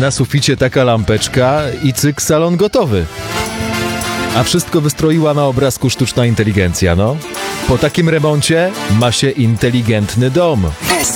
Na suficie taka lampeczka i cyk, salon gotowy. A wszystko wystroiła na obrazku sztuczna inteligencja, no. Po takim remoncie ma się inteligentny dom.